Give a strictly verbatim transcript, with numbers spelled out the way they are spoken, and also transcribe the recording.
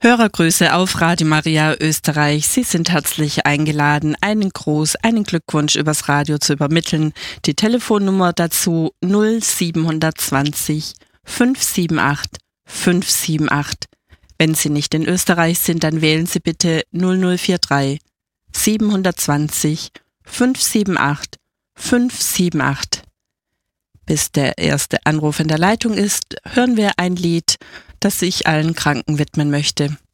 Hörergrüße auf Radio Maria Österreich. Sie sind herzlich eingeladen, einen Gruß, einen Glückwunsch übers Radio zu übermitteln. Die Telefonnummer dazu null sieben zwei null fünf sieben acht fünf sieben acht. Wenn Sie nicht in Österreich sind, dann wählen Sie bitte null null vier drei sieben zwei null fünf sieben acht fünf sieben acht. Bis der erste Anruf in der Leitung ist, hören wir ein Lied, das ich allen Kranken widmen möchte.